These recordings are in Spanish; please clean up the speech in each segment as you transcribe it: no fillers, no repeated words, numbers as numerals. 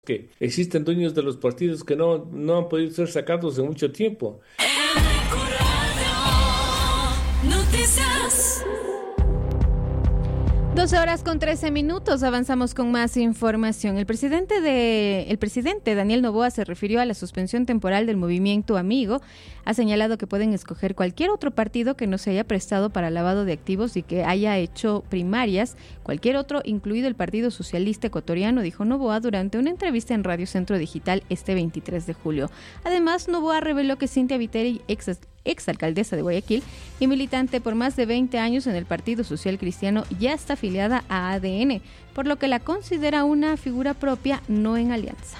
Que existen dueños de los partidos que no han podido ser sacados en mucho tiempo. Noticias. 12:13. Avanzamos con más información. El presidente Daniel Noboa se refirió a la suspensión temporal del movimiento Amigo. Ha señalado que pueden escoger cualquier otro partido que no se haya prestado para lavado de activos y que haya hecho primarias. Cualquier otro, incluido el Partido Socialista Ecuatoriano, dijo Noboa durante una entrevista en Radio Centro Digital este 23 de julio. Además, Noboa reveló que Cintia Viteri, exalcaldesa de Guayaquil y militante por más de 20 años en el Partido Social Cristiano, ya está afiliada a ADN, por lo que la considera una figura propia, no en alianza.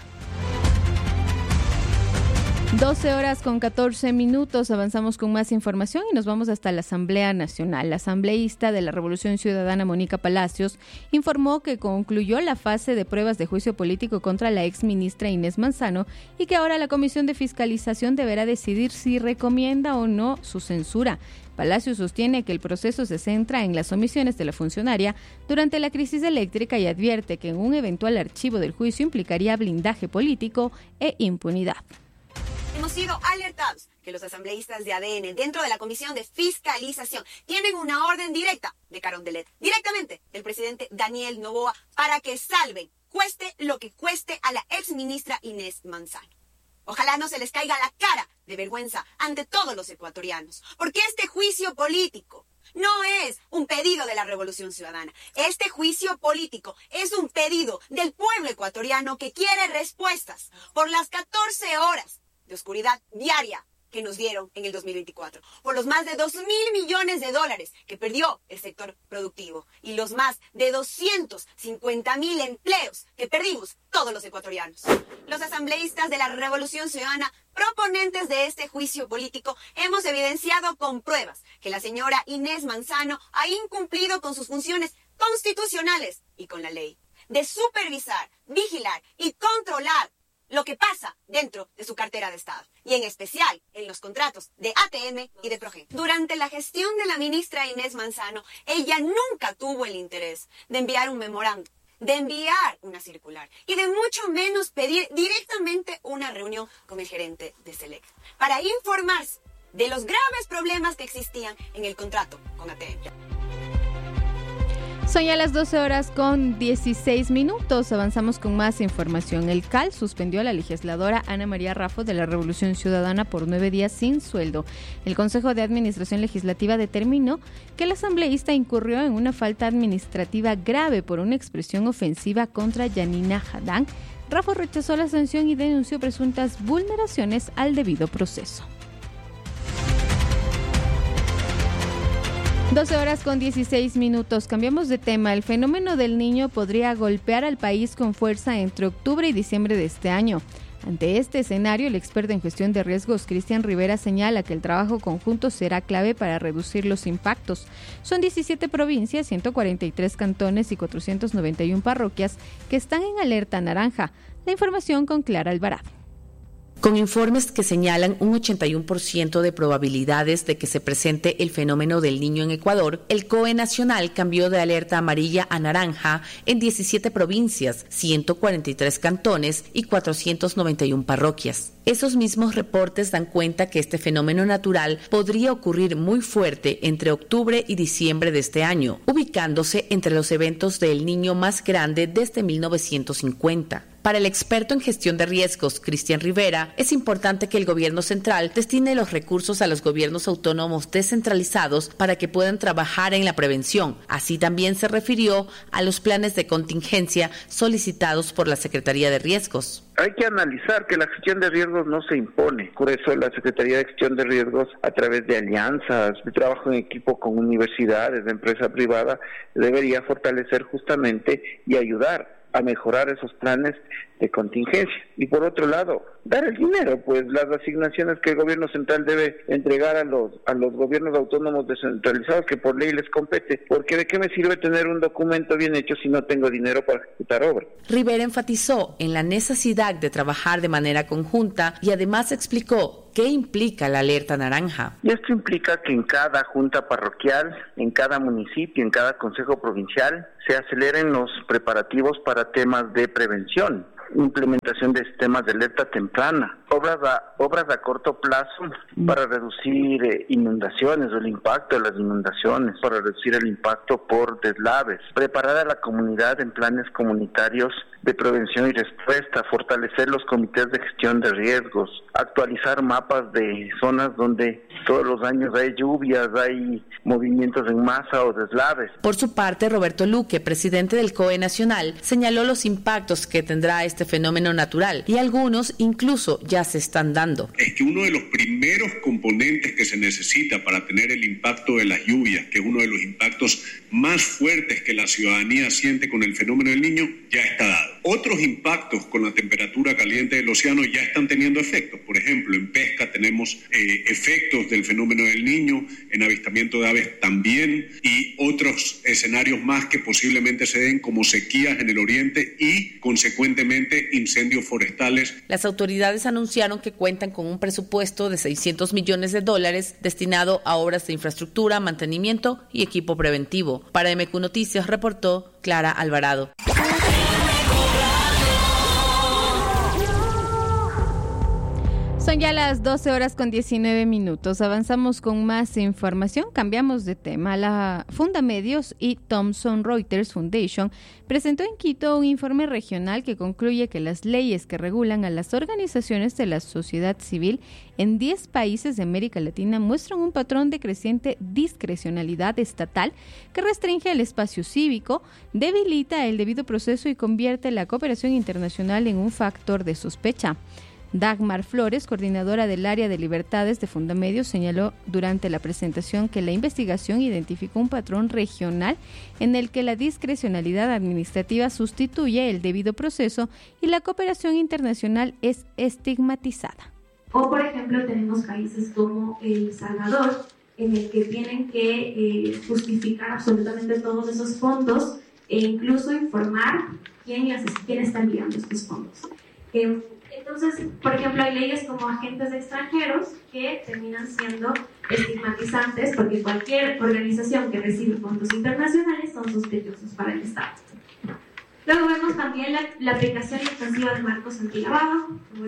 12:14. Avanzamos con más información y nos vamos hasta la Asamblea Nacional. La asambleísta de la Revolución Ciudadana, Mónica Palacios, informó que concluyó la fase de pruebas de juicio político contra la exministra Inés Manzano y que ahora la Comisión de Fiscalización deberá decidir si recomienda o no su censura. Palacios sostiene que el proceso se centra en las omisiones de la funcionaria durante la crisis eléctrica y advierte que un eventual archivo del juicio implicaría blindaje político e impunidad. Hemos sido alertados que los asambleístas de ADN dentro de la Comisión de Fiscalización tienen una orden directa de Carondelet, directamente del presidente Daniel Noboa, para que salven, cueste lo que cueste, a la exministra Inés Manzano. Ojalá no se les caiga la cara de vergüenza ante todos los ecuatorianos, porque este juicio político no es un pedido de la Revolución Ciudadana. Este juicio político es un pedido del pueblo ecuatoriano que quiere respuestas por las 14 horas de oscuridad diaria que nos dieron en el 2024, por los más de 2.000 millones de dólares que perdió el sector productivo y los más de 250.000 empleos que perdimos todos los ecuatorianos. Los asambleístas de la Revolución Ciudadana, proponentes de este juicio político, hemos evidenciado con pruebas que la señora Inés Manzano ha incumplido con sus funciones constitucionales y con la ley de supervisar, vigilar y controlar lo que pasa dentro de su cartera de Estado, y en especial en los contratos de ATM y de Progen. Durante la gestión de la ministra Inés Manzano, ella nunca tuvo el interés de enviar un memorando, de enviar una circular, y de mucho menos pedir directamente una reunión con el gerente de Select, para informarse de los graves problemas que existían en el contrato con ATM. Son ya las 12:16. Avanzamos con más información. El CAL suspendió a la legisladora Ana María Raffo de la Revolución Ciudadana por 9 días sin sueldo. El Consejo de Administración Legislativa determinó que el asambleísta incurrió en una falta administrativa grave por una expresión ofensiva contra Yanina Hadán. Raffo rechazó la sanción y denunció presuntas vulneraciones al debido proceso. 12:16. Cambiamos de tema. El fenómeno del Niño podría golpear al país con fuerza entre octubre y diciembre de este año. Ante este escenario, el experto en gestión de riesgos, Cristian Rivera, señala que el trabajo conjunto será clave para reducir los impactos. Son 17 provincias, 143 cantones y 491 parroquias que están en alerta naranja. La información con Clara Alvarado. Con informes que señalan un 81% de probabilidades de que se presente el fenómeno del Niño en Ecuador, el COE nacional cambió de alerta amarilla a naranja en 17 provincias, 143 cantones y 491 parroquias. Esos mismos reportes dan cuenta que este fenómeno natural podría ocurrir muy fuerte entre octubre y diciembre de este año, ubicándose entre los eventos del Niño más grande desde 1950. Para el experto en gestión de riesgos, Cristian Rivera, es importante que el gobierno central destine los recursos a los gobiernos autónomos descentralizados para que puedan trabajar en la prevención. Así también se refirió a los planes de contingencia solicitados por la Secretaría de Riesgos. Hay que analizar que la gestión de riesgos no se impone. Por eso la Secretaría de Gestión de Riesgos, a través de alianzas, de trabajo en equipo con universidades, de empresa privada, debería fortalecer justamente y ayudar a mejorar esos planes de contingencia. Y por otro lado, dar el dinero, pues las asignaciones que el gobierno central debe entregar a los gobiernos autónomos descentralizados que por ley les compete, porque ¿de qué me sirve tener un documento bien hecho si no tengo dinero para ejecutar obras? Rivera enfatizó en la necesidad de trabajar de manera conjunta y además explicó qué implica la alerta naranja. Y esto implica que en cada junta parroquial, en cada municipio, en cada consejo provincial, se aceleren los preparativos para temas de prevención. implementación de sistemas de alerta temprana, obras a corto plazo para reducir inundaciones o el impacto de las inundaciones, para reducir el impacto por deslaves, preparar a la comunidad en planes comunitarios de prevención y respuesta, fortalecer los comités de gestión de riesgos, actualizar mapas de zonas donde todos los años hay lluvias, hay movimientos en masa o deslaves. Por su parte, Roberto Luque, presidente del COE Nacional, señaló los impactos que tendrá este fenómeno natural y algunos incluso ya se están dando. Es que uno de los primeros componentes que se necesita para tener el impacto de las lluvias, que es uno de los impactos más fuertes que la ciudadanía siente con el fenómeno del Niño, ya está dado. Otros impactos con la temperatura caliente del océano ya están teniendo efectos. Por ejemplo, en pesca tenemos efectos del fenómeno del Niño, en avistamiento de aves también, y otros escenarios más que posiblemente se den, como sequías en el oriente y, consecuentemente, incendios forestales. Las autoridades anunciaron que cuentan con un presupuesto de $600 millones destinado a obras de infraestructura, mantenimiento y equipo preventivo. Para MQ Noticias reportó Clara Alvarado. Son ya las 12:19. Avanzamos con más información. Cambiamos de tema. La Fundamedios y Thomson Reuters Foundation presentó en Quito un informe regional que concluye que las leyes que regulan a las organizaciones de la sociedad civil en 10 países de América Latina muestran un patrón de creciente discrecionalidad estatal que restringe el espacio cívico, debilita el debido proceso y convierte la cooperación internacional en un factor de sospecha. Dagmar Flores, coordinadora del área de libertades de Fundamedios, señaló durante la presentación que la investigación identificó un patrón regional en el que la discrecionalidad administrativa sustituye el debido proceso y la cooperación internacional es estigmatizada. O, por ejemplo, tenemos países como El Salvador, en el que tienen que justificar absolutamente todos esos fondos e incluso informar quién está enviando estos fondos. Entonces, por ejemplo, hay leyes como agentes extranjeros que terminan siendo estigmatizantes porque cualquier organización que recibe fondos internacionales son sospechosos para el Estado. Luego vemos también la aplicación intensiva de marcos antilavado.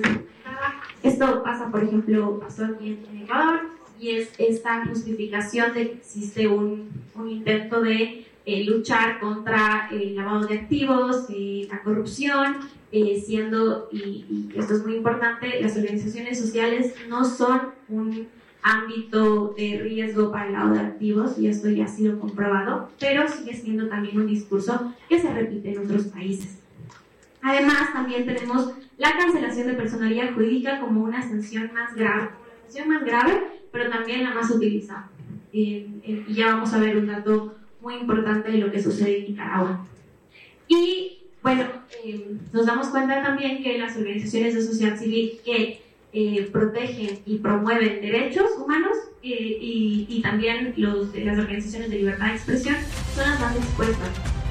Esto pasa, por ejemplo, pasó aquí en Ecuador, y es esta justificación de que existe un intento de luchar contra el lavado de activos, la corrupción, siendo, y esto es muy importante, las organizaciones sociales no son un ámbito de riesgo para el lavado de activos, y esto ya ha sido comprobado, pero sigue siendo también un discurso que se repite en otros países. Además, también tenemos la cancelación de personalidad jurídica como una sanción más grave, pero también la más utilizada. Y ya vamos a ver un dato muy importante de lo que sucede en Nicaragua. Y bueno, nos damos cuenta también que las organizaciones de sociedad civil que protegen y promueven derechos humanos y también las organizaciones de libertad de expresión son las más expuestas.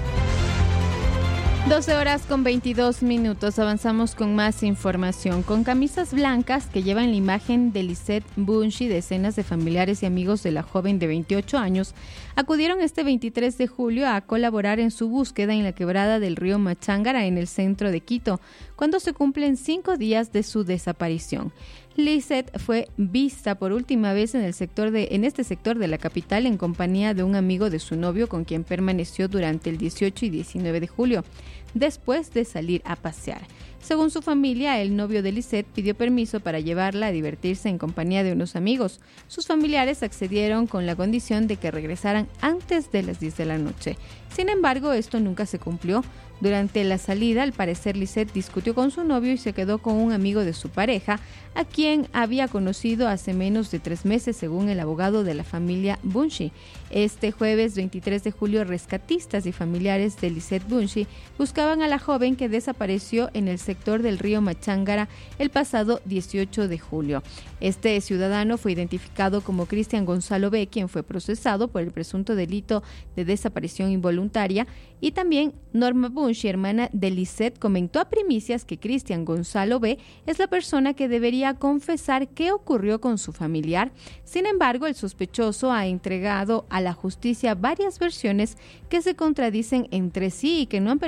12:22. Avanzamos con más información. Con camisas blancas que llevan la imagen de Lisette Bunchi, decenas de familiares y amigos de la joven de 28 años acudieron este 23 de julio a colaborar en su búsqueda en la quebrada del río Machángara, en el centro de Quito, cuando se cumplen 5 días de su desaparición. Lisette fue vista por última vez en este sector de la capital en compañía de un amigo de su novio, con quien permaneció durante el 18 y 19 de julio, después de salir a pasear. Según su familia, el novio de Lisette pidió permiso para llevarla a divertirse en compañía de unos amigos. Sus familiares accedieron con la condición de que regresaran antes de las 10 de la noche. Sin embargo, esto nunca se cumplió. Durante la salida, al parecer, Lisette discutió con su novio y se quedó con un amigo de su pareja, a quien había conocido hace menos de 3 meses, según el abogado de la familia Bunchi. Este jueves 23 de julio, rescatistas y familiares de Lisette Bunchi buscaban a la joven que desapareció en el sector del río Machángara el pasado 18 de julio. Este ciudadano fue identificado como Cristian Gonzalo B., quien fue procesado por el presunto delito de desaparición involuntaria, y también Norma Bunchi, hermana de Lisette, comentó a Primicias que Cristian Gonzalo B. es la persona que debería confesar qué ocurrió con su familiar. Sin embargo, el sospechoso ha entregado a la justicia varias versiones que se contradicen entre sí y que no han permitido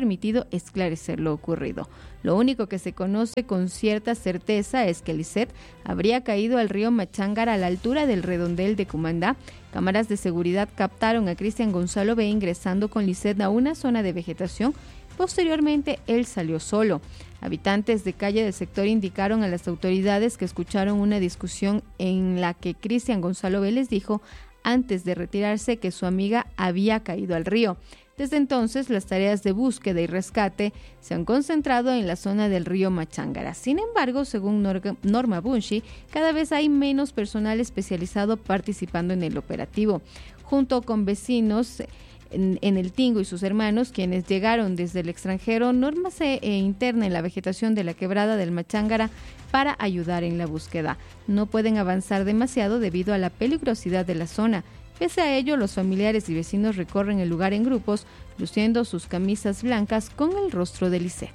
podido esclarecer lo ocurrido. Lo único que se conoce con cierta certeza es que Lisset habría caído al río Machángara a la altura del redondel de Cumandá. Cámaras de seguridad captaron a Cristian Gonzalo B. ingresando con Lisset a una zona de vegetación. Posteriormente, él salió solo. Habitantes de calle del sector indicaron a las autoridades que escucharon una discusión en la que Cristian Gonzalo B. les dijo antes de retirarse que su amiga había caído al río. Desde entonces, las tareas de búsqueda y rescate se han concentrado en la zona del río Machángara. Sin embargo, según Norma Bunshi, cada vez hay menos personal especializado participando en el operativo. Junto con vecinos en el Tingo y sus hermanos, quienes llegaron desde el extranjero, Norma se interna en la vegetación de la quebrada del Machángara para ayudar en la búsqueda. No pueden avanzar demasiado debido a la peligrosidad de la zona. Pese a ello, los familiares y vecinos recorren el lugar en grupos, luciendo sus camisas blancas con el rostro de Lisset.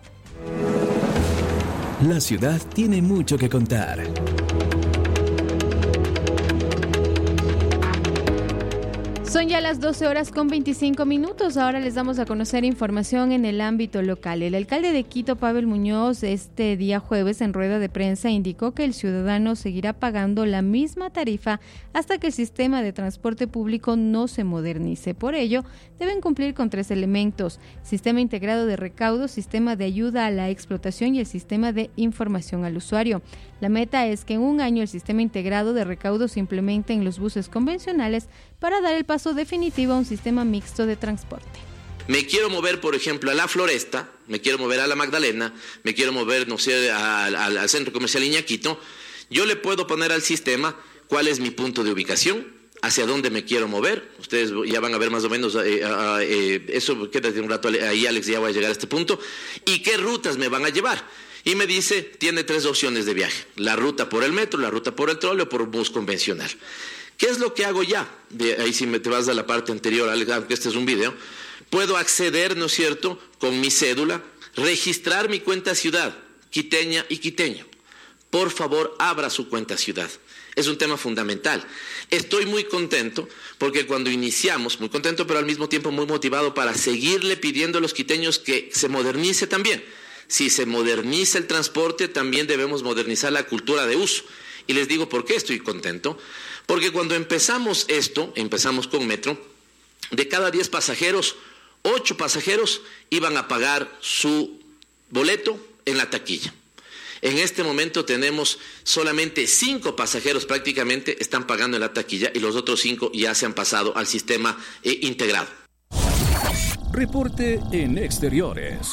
La ciudad tiene mucho que contar. Son ya las 12:25. Ahora les damos a conocer información en el ámbito local. El alcalde de Quito, Pavel Muñoz, este día jueves en rueda de prensa indicó que el ciudadano seguirá pagando la misma tarifa hasta que el sistema de transporte público no se modernice. Por ello, deben cumplir con 3 elementos: sistema integrado de recaudo, sistema de ayuda a la explotación y el sistema de información al usuario. La meta es que en un año el sistema integrado de recaudo se implemente en los buses convencionales para dar el paso definitivo a un sistema mixto de transporte. Me quiero mover, por ejemplo, a La Floresta, me quiero mover a La Magdalena, me quiero mover, no sé, al centro comercial Iñaquito. Yo le puedo poner al sistema cuál es mi punto de ubicación, hacia dónde me quiero mover. Ustedes ya van a ver más o menos, eso, quédate un rato ahí, Alex, ya voy a llegar a este punto, y qué rutas me van a llevar. Y me dice, tiene 3 opciones de viaje: la ruta por el metro, la ruta por el trole o por bus convencional. ¿Qué es lo que hago ya? Ahí si te vas a la parte anterior, aunque este es un video, puedo acceder, ¿no es cierto?, con mi cédula, registrar mi cuenta ciudad, quiteña y quiteño. Por favor, abra su cuenta ciudad. Es un tema fundamental. Estoy muy contento porque cuando iniciamos, muy contento, pero al mismo tiempo muy motivado para seguirle pidiendo a los quiteños que se modernice también. Si se moderniza el transporte, también debemos modernizar la cultura de uso. Y les digo por qué estoy contento. Porque cuando empezamos con Metro, de cada 10 pasajeros, 8 pasajeros iban a pagar su boleto en la taquilla. En este momento tenemos solamente 5 pasajeros prácticamente están pagando en la taquilla y los otros 5 ya se han pasado al sistema integrado. Reporte en exteriores.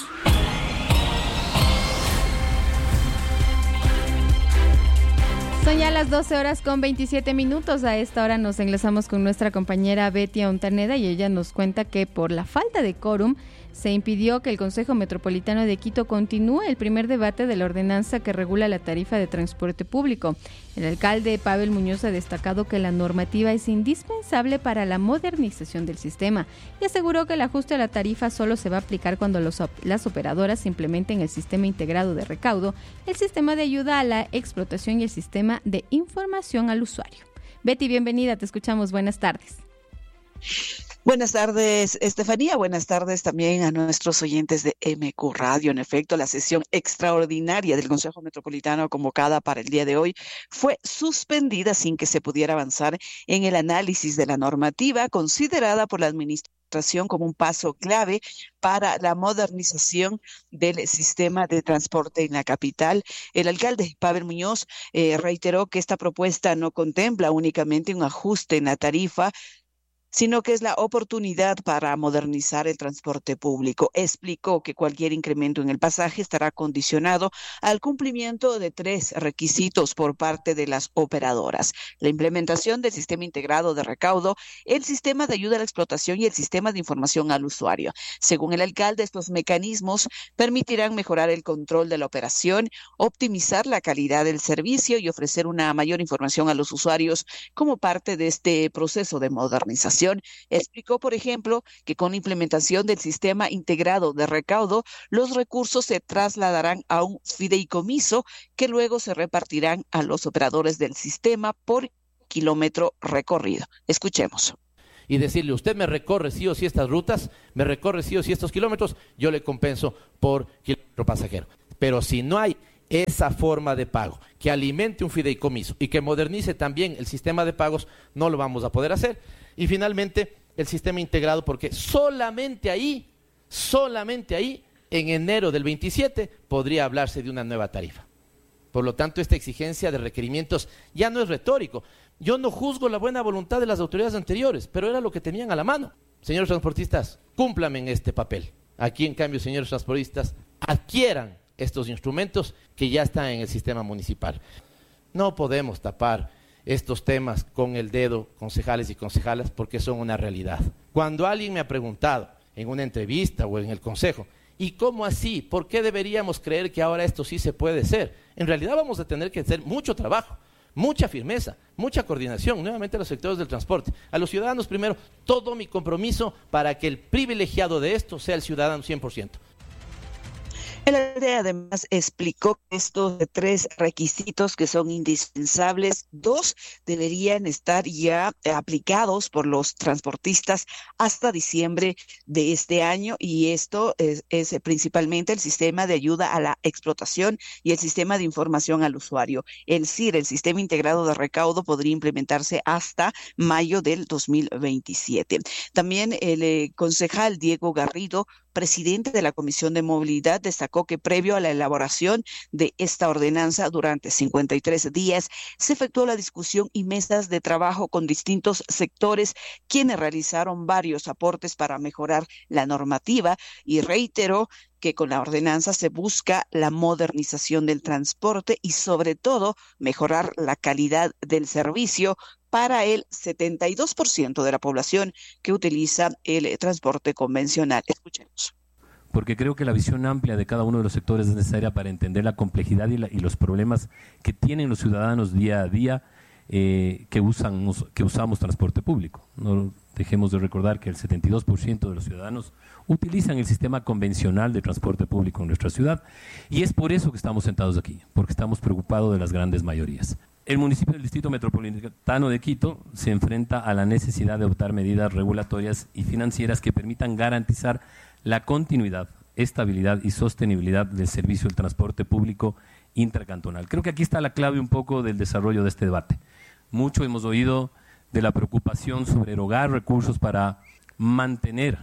Son ya las 12:27. A esta hora nos enlazamos con nuestra compañera Betty Ontaneda y ella nos cuenta que por la falta de quórum se impidió que el Consejo Metropolitano de Quito continúe el primer debate de la ordenanza que regula la tarifa de transporte público. El alcalde Pavel Muñoz ha destacado que la normativa es indispensable para la modernización del sistema y aseguró que el ajuste a la tarifa solo se va a aplicar cuando las operadoras implementen el sistema integrado de recaudo, el sistema de ayuda a la explotación y el sistema de información al usuario. Betty, bienvenida, te escuchamos. Buenas tardes. Buenas tardes, Estefanía. Buenas tardes también a nuestros oyentes de MQ Radio. En efecto, la sesión extraordinaria del Consejo Metropolitano convocada para el día de hoy fue suspendida sin que se pudiera avanzar en el análisis de la normativa considerada por la administración como un paso clave para la modernización del sistema de transporte en la capital. El alcalde Pavel Muñoz reiteró que esta propuesta no contempla únicamente un ajuste en la tarifa, sino que es la oportunidad para modernizar el transporte público. Explicó que cualquier incremento en el pasaje estará condicionado al cumplimiento de 3 requisitos por parte de las operadoras: la implementación del sistema integrado de recaudo, el sistema de ayuda a la explotación y el sistema de información al usuario. Según el alcalde, estos mecanismos permitirán mejorar el control de la operación, optimizar la calidad del servicio y ofrecer una mayor información a los usuarios como parte de este proceso de modernización. Explicó, por ejemplo, que con la implementación del sistema integrado de recaudo, los recursos se trasladarán a un fideicomiso que luego se repartirán a los operadores del sistema por kilómetro recorrido. Escuchemos. y decirle, usted me recorre sí o sí estas rutas, me recorre sí o sí estos kilómetros, yo le compenso por kilómetro pasajero. Pero si no hay esa forma de pago que alimente un fideicomiso y que modernice también el sistema de pagos, no lo vamos a poder hacer. Y finalmente, el sistema integrado, porque solamente ahí, en enero del 27, podría hablarse de una nueva tarifa. Por lo tanto, esta exigencia de requerimientos ya no es retórico. Yo no juzgo la buena voluntad de las autoridades anteriores, pero era lo que tenían a la mano. Señores transportistas, cúmplame en este papel. Aquí, en cambio, señores transportistas, adquieran estos instrumentos que ya están en el sistema municipal. No podemos tapar estos temas con el dedo, concejales y concejalas, porque son una realidad. Cuando alguien me ha preguntado en una entrevista o en el consejo, ¿y cómo así? ¿Por qué deberíamos creer que ahora esto sí se puede hacer? En realidad vamos a tener que hacer mucho trabajo, mucha firmeza, mucha coordinación, nuevamente a los sectores del transporte. A los ciudadanos primero, todo mi compromiso para que el privilegiado de esto sea el ciudadano 100%. El alcalde además explicó que estos 3 requisitos que son indispensables, 2 deberían estar ya aplicados por los transportistas hasta diciembre de este año, y esto es principalmente el sistema de ayuda a la explotación y el sistema de información al usuario. El SIR, el Sistema Integrado de Recaudo, podría implementarse hasta mayo del 2027. También el concejal Diego Garrido, presidente de la Comisión de Movilidad, destacó que previo a la elaboración de esta ordenanza, durante 53 días, se efectuó la discusión y mesas de trabajo con distintos sectores, quienes realizaron varios aportes para mejorar la normativa, y reiteró que con la ordenanza se busca la modernización del transporte y sobre todo mejorar la calidad del servicio para el 72% de la población que utiliza el transporte convencional. Escuchemos. Porque creo que la visión amplia de cada uno de los sectores es necesaria para entender la complejidad y los problemas que tienen los ciudadanos día a día que usamos transporte público. No dejemos de recordar que el 72% de los ciudadanos utilizan el sistema convencional de transporte público en nuestra ciudad, y es por eso que estamos sentados aquí, porque estamos preocupados de las grandes mayorías. El municipio del Distrito Metropolitano de Quito se enfrenta a la necesidad de adoptar medidas regulatorias y financieras que permitan garantizar la continuidad, estabilidad y sostenibilidad del servicio del transporte público intercantonal. Creo que aquí está la clave un poco del desarrollo de este debate. Mucho hemos oído de la preocupación sobre erogar recursos para mantener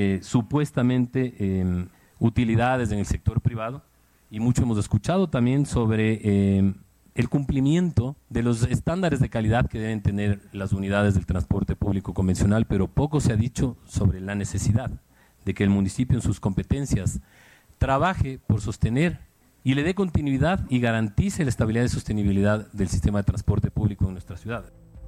supuestamente utilidades en el sector privado, y mucho hemos escuchado también sobre el cumplimiento de los estándares de calidad que deben tener las unidades del transporte público convencional, pero poco se ha dicho sobre la necesidad de que el municipio en sus competencias trabaje por sostener y le dé continuidad y garantice la estabilidad y sostenibilidad del sistema de transporte público en nuestra ciudad.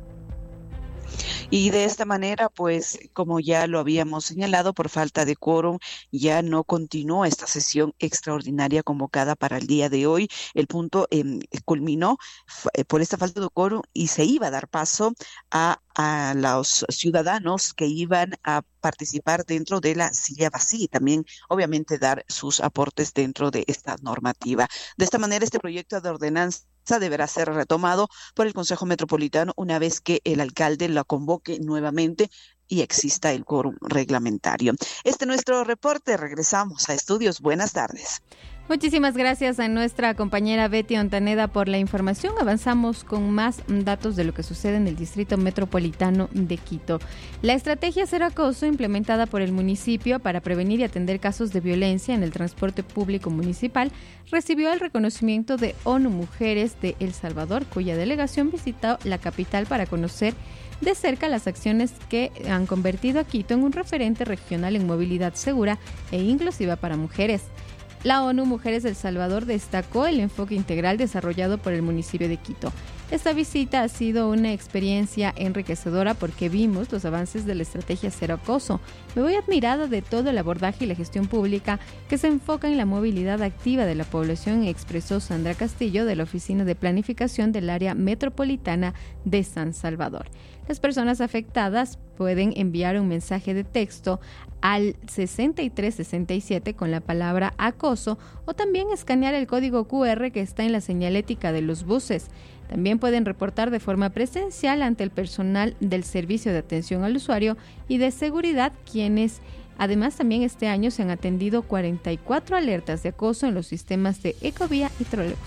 Y de esta manera, pues, como ya lo habíamos señalado, por falta de quórum, ya no continuó esta sesión extraordinaria convocada para el día de hoy. El punto culminó por esta falta de quórum y se iba a dar paso a los ciudadanos que iban a participar dentro de la silla vacía y también, obviamente, dar sus aportes dentro de esta normativa. De esta manera, este proyecto de ordenanza deberá ser retomado por el Consejo Metropolitano una vez que el alcalde lo convoque nuevamente y exista el quórum reglamentario. Este es nuestro reporte. Regresamos a estudios. Buenas tardes. Muchísimas gracias a nuestra compañera Betty Ontaneda por la información. Avanzamos con más datos de lo que sucede en el Distrito Metropolitano de Quito. La estrategia Cero Acoso, implementada por el municipio para prevenir y atender casos de violencia en el transporte público municipal, recibió el reconocimiento de ONU Mujeres de El Salvador, cuya delegación visitó la capital para conocer de cerca las acciones que han convertido a Quito en un referente regional en movilidad segura e inclusiva para mujeres. La ONU Mujeres del Salvador destacó el enfoque integral desarrollado por el municipio de Quito. Esta visita ha sido una experiencia enriquecedora porque vimos los avances de la estrategia Cero Acoso. Me voy admirada de todo el abordaje y la gestión pública que se enfoca en la movilidad activa de la población, expresó Sandra Castillo de la Oficina de Planificación del Área Metropolitana de San Salvador. Las personas afectadas pueden enviar un mensaje de texto al 6367 con la palabra acoso o también escanear el código QR que está en la señalética de los buses. También pueden reportar de forma presencial ante el personal del Servicio de Atención al Usuario y de Seguridad, quienes además también este año se han atendido 44 alertas de acoso en los sistemas de Ecovía y Trolebús.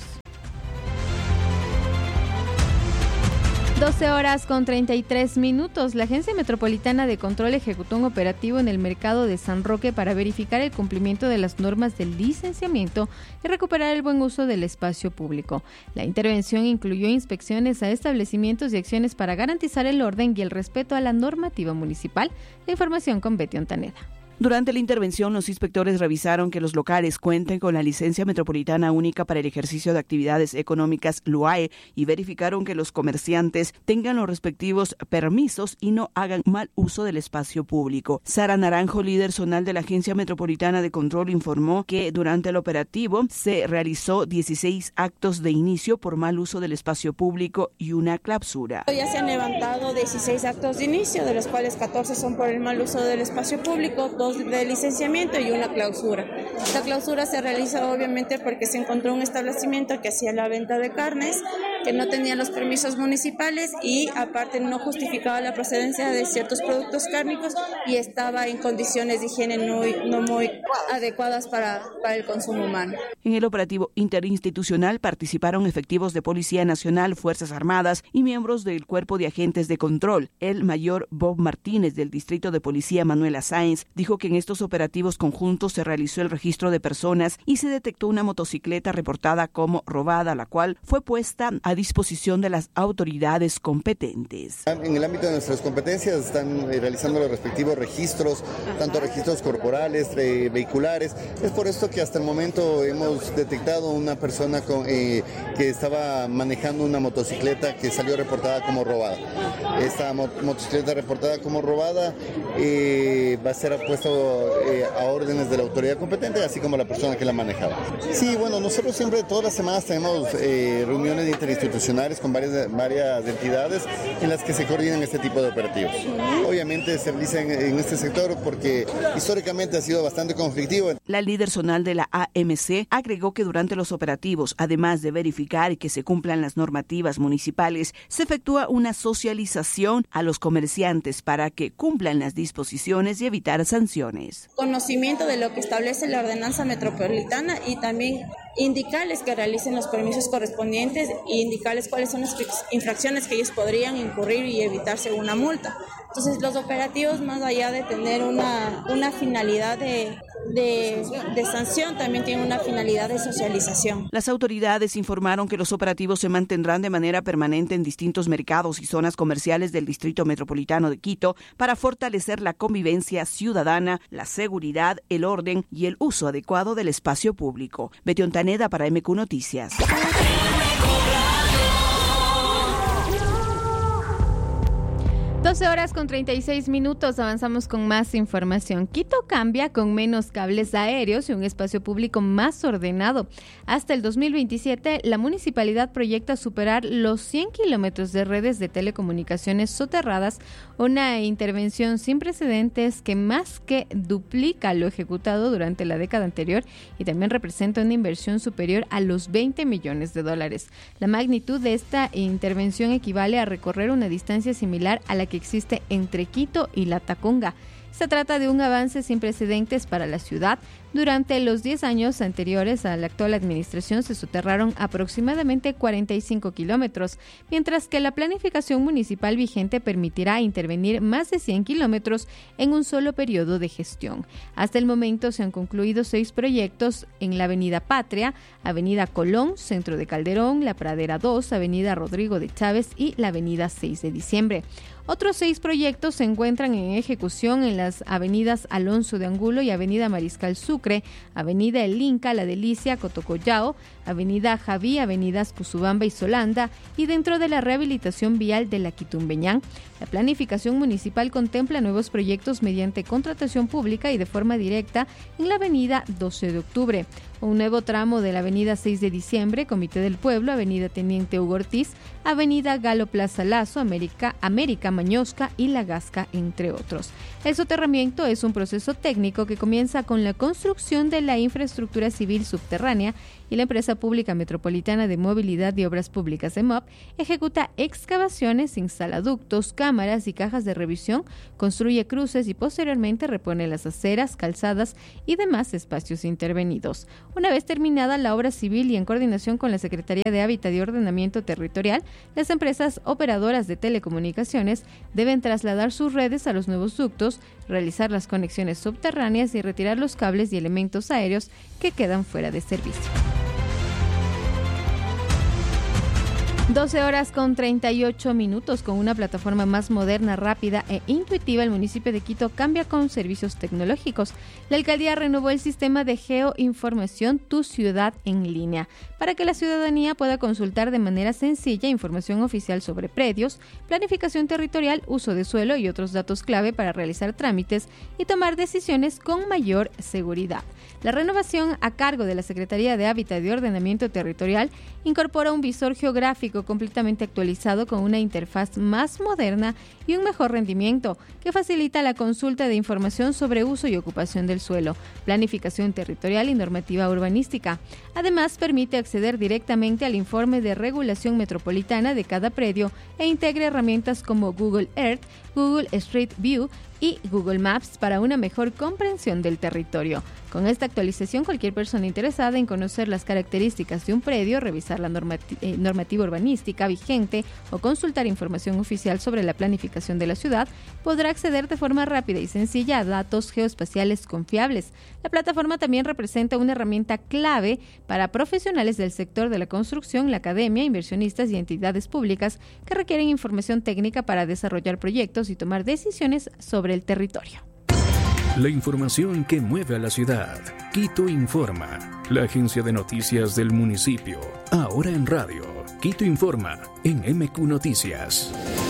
12:33. La Agencia Metropolitana de Control ejecutó un operativo en el mercado de San Roque para verificar el cumplimiento de las normas del licenciamiento y recuperar el buen uso del espacio público. La intervención incluyó inspecciones a establecimientos y acciones para garantizar el orden y el respeto a la normativa municipal. La información con Betty Ontaneda. Durante la intervención, los inspectores revisaron que los locales cuenten con la licencia metropolitana única para el ejercicio de actividades económicas LUAE y verificaron que los comerciantes tengan los respectivos permisos y no hagan mal uso del espacio público. Sara Naranjo, líder zonal de la Agencia Metropolitana de Control, informó que durante el operativo se realizó 16 actos de inicio por mal uso del espacio público y una clausura. Ya se han levantado 16 actos de inicio, de los cuales 14 son por el mal uso del espacio público, 2 de licenciamiento y una clausura. Esta clausura se realiza obviamente porque se encontró un establecimiento que hacía la venta de carnes, que no tenía los permisos municipales y aparte no justificaba la procedencia de ciertos productos cárnicos y estaba en condiciones de higiene no muy adecuadas para el consumo humano. En el operativo interinstitucional participaron efectivos de Policía Nacional, Fuerzas Armadas y miembros del Cuerpo de Agentes de Control. El mayor Bob Martínez del Distrito de Policía Manuela Sáenz dijo que en estos operativos conjuntos se realizó el registro de personas y se detectó una motocicleta reportada como robada, la cual fue puesta a disposición de las autoridades competentes. En el ámbito de nuestras competencias están realizando los respectivos registros, tanto registros corporales, vehiculares. Es por esto que hasta el momento hemos detectado una persona que estaba manejando una motocicleta que salió reportada como robada. Esta motocicleta reportada como robada va a ser puesta a órdenes de la autoridad competente, así como la persona que la manejaba. Sí, bueno, nosotros siempre, todas las semanas tenemos reuniones interinstitucionales con varias entidades en las que se coordinan este tipo de operativos. Obviamente se realiza en este sector porque históricamente ha sido bastante conflictivo. La líder zonal de la AMC agregó que durante los operativos, además de verificar que se cumplan las normativas municipales, se efectúa una socialización a los comerciantes para que cumplan las disposiciones y evitar sanciones. Conocimiento de lo que establece la ordenanza metropolitana y también indicarles que realicen los permisos correspondientes e indicarles cuáles son las infracciones que ellos podrían incurrir y evitarse una multa. Entonces los operativos, más allá de tener una finalidad de sanción, también tienen una finalidad de socialización. Las autoridades informaron que los operativos se mantendrán de manera permanente en distintos mercados y zonas comerciales del Distrito Metropolitano de Quito para fortalecer la convivencia ciudadana, la seguridad, el orden y el uso adecuado del espacio público. Betty Ontaneda para MQ Noticias. 12:36. Avanzamos con más información. Quito cambia con menos cables aéreos y un espacio público más ordenado. Hasta el 2027, la municipalidad proyecta superar los 100 kilómetros de redes de telecomunicaciones soterradas, una intervención sin precedentes que más que duplica lo ejecutado durante la década anterior y también representa una inversión superior a los $20 millones. La magnitud de esta intervención equivale a recorrer una distancia similar a la que existe entre Quito y La Tacunga. Se trata de un avance sin precedentes para la ciudad. Durante los 10 años anteriores a la actual administración se soterraron aproximadamente 45 kilómetros, mientras que la planificación municipal vigente permitirá intervenir más de 100 kilómetros en un solo periodo de gestión. Hasta el momento se han concluido 6 proyectos en la Avenida Patria, Avenida Colón, Centro de Calderón, La Pradera 2, Avenida Rodrigo de Chávez y la Avenida 6 de Diciembre. Otros 6 proyectos se encuentran en ejecución en las avenidas Alonso de Angulo y Avenida Mariscal Sucre, Avenida El Inca, La Delicia, Cotocollao, Avenida Javí, Avenidas Cusubamba y Solanda, y dentro de la rehabilitación vial de la Quitumbeñán. La planificación municipal contempla nuevos proyectos mediante contratación pública y de forma directa en la Avenida 12 de Octubre, un nuevo tramo de la Avenida 6 de Diciembre, Comité del Pueblo, Avenida Teniente Hugo Ortiz, Avenida Galo Plaza Lazo, América Mañosca y La Gasca, entre otros. El soterramiento es un proceso técnico que comienza con la construcción de la infraestructura civil subterránea y la Empresa Pública Metropolitana de Movilidad y Obras Públicas, EMOP, ejecuta excavaciones, instala ductos, cámaras y cajas de revisión, construye cruces y posteriormente repone las aceras, calzadas y demás espacios intervenidos. Una vez terminada la obra civil y en coordinación con la Secretaría de Hábitat y Ordenamiento Territorial, las empresas operadoras de telecomunicaciones deben trasladar sus redes a los nuevos ductos, realizar las conexiones subterráneas y retirar los cables y elementos aéreos que quedan fuera de servicio. 12:38. Con una plataforma más moderna, rápida e intuitiva, el municipio de Quito cambia con servicios tecnológicos. La alcaldía renovó el sistema de geoinformación Tu Ciudad en línea para que la ciudadanía pueda consultar de manera sencilla información oficial sobre predios, planificación territorial, uso de suelo y otros datos clave para realizar trámites y tomar decisiones con mayor seguridad. La renovación, a cargo de la Secretaría de Hábitat y Ordenamiento Territorial, incorpora un visor geográfico completamente actualizado con una interfaz más moderna y un mejor rendimiento que facilita la consulta de información sobre uso y ocupación del suelo, planificación territorial y normativa urbanística. Además, permite acceder directamente al informe de regulación metropolitana de cada predio e integra herramientas como Google Earth, Google Street View y Google Maps para una mejor comprensión del territorio. Con esta actualización, cualquier persona interesada en conocer las características de un predio, revisar la normativa urbanística vigente o consultar información oficial sobre la planificación de la ciudad, podrá acceder de forma rápida y sencilla a datos geoespaciales confiables. La plataforma también representa una herramienta clave para profesionales del sector de la construcción, la academia, inversionistas y entidades públicas que requieren información técnica para desarrollar proyectos y tomar decisiones sobre el territorio. La información que mueve a la ciudad. Quito Informa, la agencia de noticias del municipio. Ahora en radio. Quito Informa en MQ Noticias.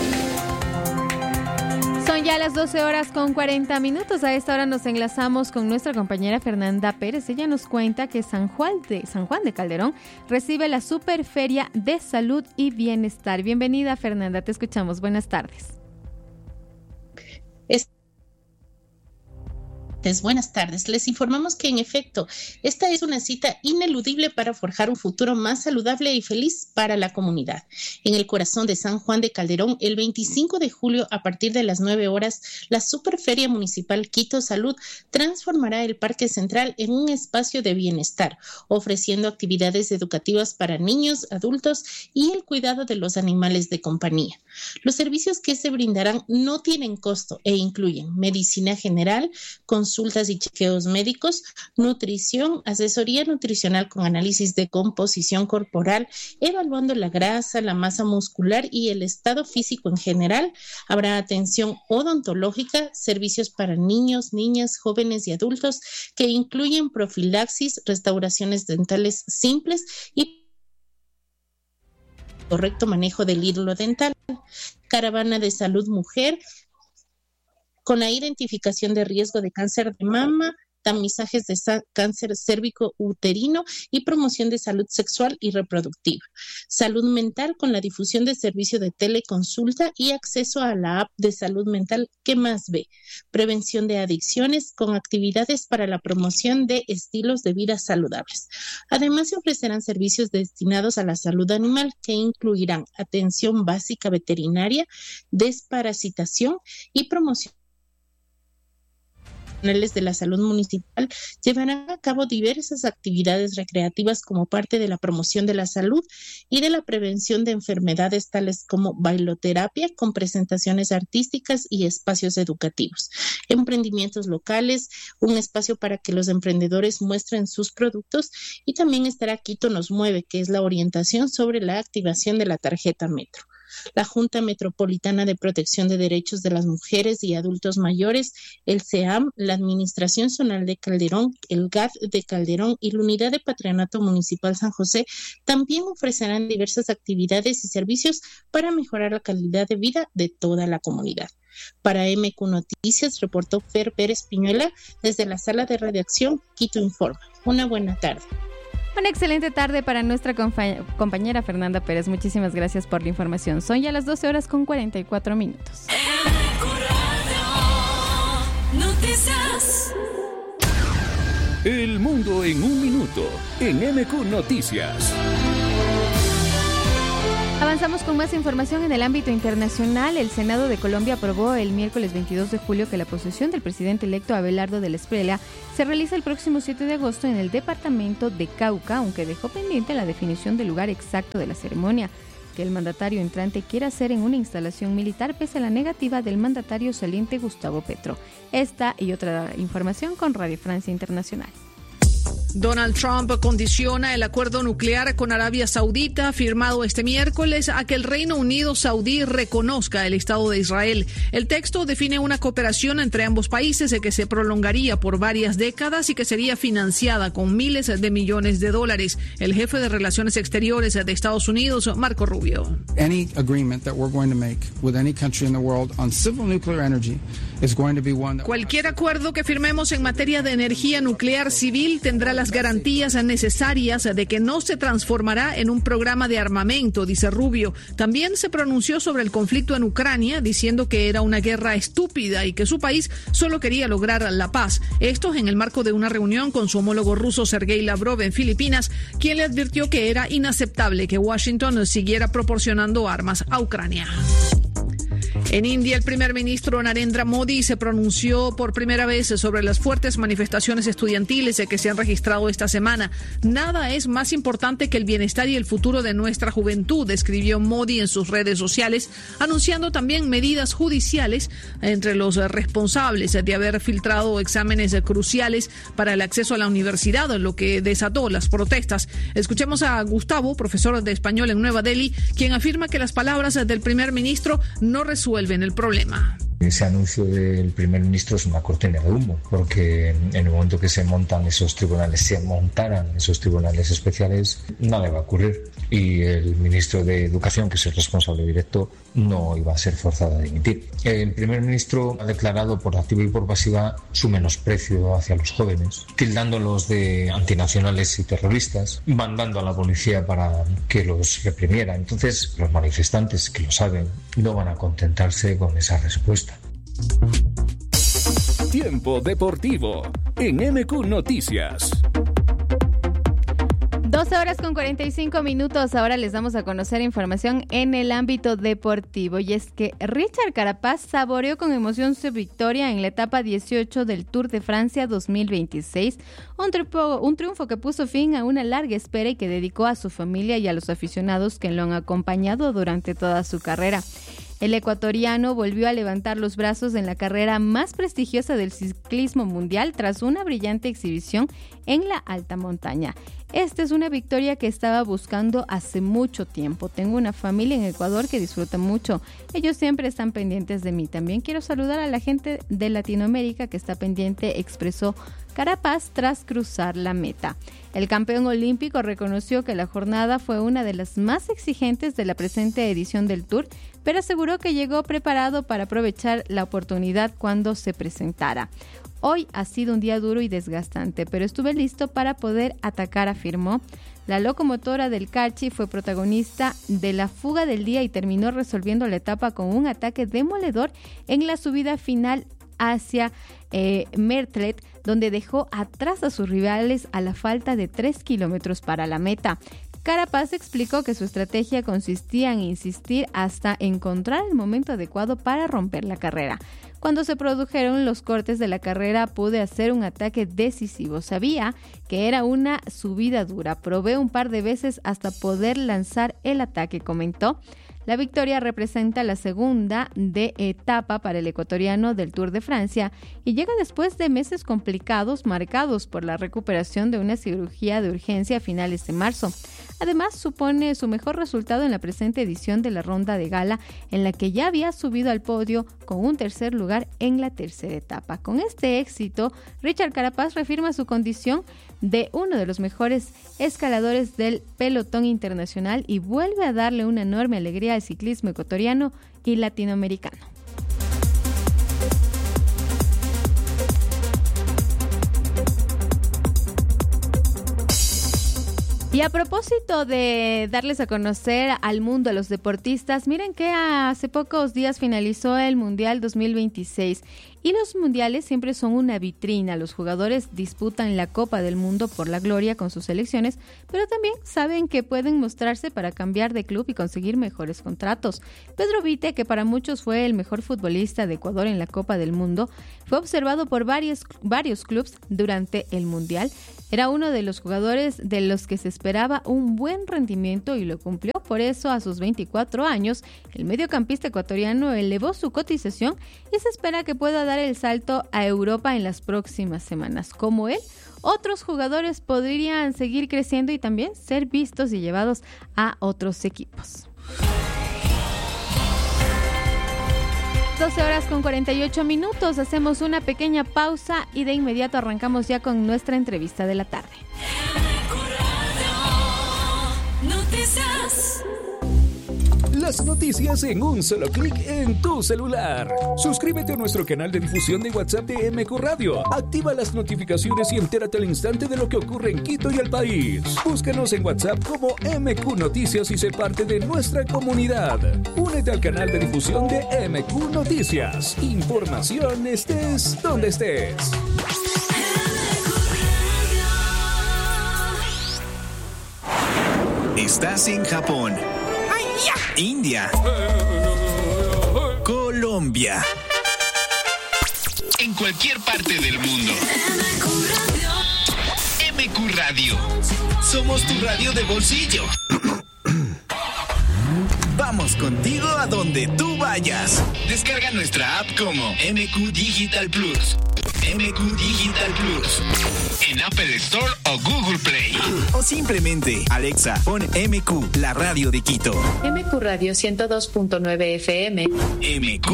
Son ya las 12:40. A esta hora nos enlazamos con nuestra compañera Fernanda Pérez. Ella nos cuenta que San Juan de Calderón recibe la Superferia de Salud y Bienestar. Bienvenida, Fernanda, te escuchamos. Buenas tardes. Buenas tardes. Les informamos que en efecto, esta es una cita ineludible para forjar un futuro más saludable y feliz para la comunidad. En el corazón de San Juan de Calderón, el 25 de julio a partir de las 9 horas, la Superferia Municipal Quito Salud transformará el Parque Central en un espacio de bienestar, ofreciendo actividades educativas para niños, adultos y el cuidado de los animales de compañía. Los servicios que se brindarán no tienen costo e incluyen medicina general, consultas y chequeos médicos, nutrición, asesoría nutricional con análisis de composición corporal, evaluando la grasa, la masa muscular y el estado físico en general. Habrá atención odontológica, servicios para niños, niñas, jóvenes y adultos que incluyen profilaxis, restauraciones dentales simples y correcto manejo del hilo dental, caravana de salud mujer, con la identificación de riesgo de cáncer de mama, tamizajes de cáncer cérvico-uterino y promoción de salud sexual y reproductiva. Salud mental con la difusión de servicio de teleconsulta y acceso a la app de salud mental ¿Qué más ve? Prevención de adicciones con actividades para la promoción de estilos de vida saludables. Además, se ofrecerán servicios destinados a la salud animal que incluirán atención básica veterinaria, desparasitación y promoción de la salud municipal. Llevarán a cabo diversas actividades recreativas como parte de la promoción de la salud y de la prevención de enfermedades tales como bailoterapia con presentaciones artísticas y espacios educativos, emprendimientos locales, un espacio para que los emprendedores muestren sus productos y también estará Quito nos mueve, que es la orientación sobre la activación de la tarjeta Metro. La Junta Metropolitana de Protección de Derechos de las Mujeres y Adultos Mayores, el CEAM, la Administración Zonal de Calderón, el GAD de Calderón y la Unidad de Patronato Municipal San José también ofrecerán diversas actividades y servicios para mejorar la calidad de vida de toda la comunidad. Para MQ Noticias, reportó Fer Pérez Piñuela desde la sala de redacción Quito Informa. Una buena tarde. Una excelente tarde para nuestra compañera Fernanda Pérez. Muchísimas gracias por la información. Son ya las 12:44. El mundo en un minuto en MQ Noticias. Avanzamos con más información en el ámbito internacional. El Senado de Colombia aprobó el miércoles 22 de julio que la posesión del presidente electo Abelardo del Espriella se realiza el próximo 7 de agosto en el departamento de Cauca, aunque dejó pendiente la definición del lugar exacto de la ceremonia, que el mandatario entrante quiere hacer en una instalación militar pese a la negativa del mandatario saliente Gustavo Petro. Esta y otra información con Radio Francia Internacional. Donald Trump condiciona el acuerdo nuclear con Arabia Saudita firmado este miércoles a que el Reino Unido saudí reconozca el Estado de Israel. El texto define una cooperación entre ambos países que se prolongaría por varias décadas y que sería financiada con miles de millones de dólares. El jefe de Relaciones Exteriores de Estados Unidos, Marco Rubio. Any agreement that we're going to make with any country in the world on civil nuclear energy is going to be one that... Cualquier acuerdo que firmemos en materia de energía nuclear civil tendrá las garantías necesarias de que no se transformará en un programa de armamento, dice Rubio. También se pronunció sobre el conflicto en Ucrania, diciendo que era una guerra estúpida y que su país solo quería lograr la paz. Esto en el marco de una reunión con su homólogo ruso Sergei Lavrov en Filipinas, quien le advirtió que era inaceptable que Washington siguiera proporcionando armas a Ucrania. En India, el primer ministro Narendra Modi se pronunció por primera vez sobre las fuertes manifestaciones estudiantiles que se han registrado esta semana. Nada es más importante que el bienestar y el futuro de nuestra juventud, escribió Modi en sus redes sociales, anunciando también medidas judiciales entre los responsables de haber filtrado exámenes cruciales para el acceso a la universidad, lo que desató las protestas. Escuchemos a Gustavo, profesor de español en Nueva Delhi, quien afirma que las palabras del primer ministro no resuelven el problema. Ese anuncio del primer ministro es una cortina de humo, porque en el momento que se montaran esos tribunales especiales, nada va a ocurrir. Y el ministro de Educación, que es el responsable directo, no iba a ser forzado a dimitir. El primer ministro ha declarado por activa y por pasiva su menosprecio hacia los jóvenes, tildándolos de antinacionales y terroristas, mandando a la policía para que los reprimiera. Entonces, los manifestantes, que lo saben, no van a contentarse con esa respuesta. Tiempo deportivo en MQ Noticias. 12 horas con 45 minutos. Ahora les vamos a conocer información en el ámbito deportivo. Y es que Richard Carapaz saboreó con emoción su victoria en la etapa 18 del Tour de Francia 2026. Un triunfo que puso fin a una larga espera y que dedicó a su familia y a los aficionados que lo han acompañado durante toda su carrera. El ecuatoriano volvió a levantar los brazos en la carrera más prestigiosa del ciclismo mundial tras una brillante exhibición en la alta montaña. Esta es una victoria que estaba buscando hace mucho tiempo. Tengo una familia en Ecuador que disfruta mucho. Ellos siempre están pendientes de mí. También quiero saludar a la gente de Latinoamérica que está pendiente, expresó Carapaz tras cruzar la meta. El campeón olímpico reconoció que la jornada fue una de las más exigentes de la presente edición del Tour, pero aseguró que llegó preparado para aprovechar la oportunidad cuando se presentara. Hoy ha sido un día duro y desgastante, pero estuve listo para poder atacar, afirmó. La locomotora del Carchi fue protagonista de la fuga del día y terminó resolviendo la etapa con un ataque demoledor en la subida final hacia Mertlet, donde dejó atrás a sus rivales a la falta de 3 kilómetros para la meta. Carapaz explicó que su estrategia consistía en insistir hasta encontrar el momento adecuado para romper la carrera. Cuando se produjeron los cortes de la carrera pude hacer un ataque decisivo. Sabía que era una subida dura. Probé un par de veces hasta poder lanzar el ataque, comentó. La victoria representa la segunda de etapa para el ecuatoriano del Tour de Francia y llega después de meses complicados marcados por la recuperación de una cirugía de urgencia a finales de marzo. Además, supone su mejor resultado en la presente edición de la ronda de gala, en la que ya había subido al podio con un tercer lugar en la tercera etapa. Con este éxito, Richard Carapaz reafirma su condición de uno de los mejores escaladores del pelotón internacional y vuelve a darle una enorme alegría al ciclismo ecuatoriano y latinoamericano. Y a propósito de darles a conocer al mundo a los deportistas, miren que hace pocos días finalizó el Mundial 2026 Y los mundiales siempre son una vitrina. Los jugadores disputan la Copa del Mundo por la gloria con sus selecciones, pero también saben que pueden mostrarse para cambiar de club y conseguir mejores contratos. Pedro Vite, que para muchos fue el mejor futbolista de Ecuador en la Copa del Mundo, fue observado por varios clubes durante el mundial. Era uno de los jugadores de los que se esperaba un buen rendimiento y lo cumplió. Por eso, a sus 24 años, el mediocampista ecuatoriano elevó su cotización y se espera que pueda dar el salto a Europa en las próximas semanas. Como él, otros jugadores podrían seguir creciendo y también ser vistos y llevados a otros equipos. 12:48. Hacemos una pequeña pausa y de inmediato arrancamos ya con nuestra entrevista de la tarde. Las noticias en un solo clic en tu celular. Suscríbete a nuestro canal de difusión de WhatsApp de MQ Radio. Activa las notificaciones y entérate al instante de lo que ocurre en Quito y el país. Búscanos en WhatsApp como MQ Noticias y sé parte de nuestra comunidad. Únete al canal de difusión de MQ Noticias. Información estés donde estés. Estás en Japón, India, Colombia, en cualquier parte del mundo. MQ Radio. Somos tu radio de bolsillo. Vamos contigo a donde tú vayas. Descarga nuestra app como MQ Digital Plus. MQ Digital Plus. En Apple Store o Google Play. O simplemente, Alexa, pon MQ, la radio de Quito. MQ Radio 102.9 FM. MQ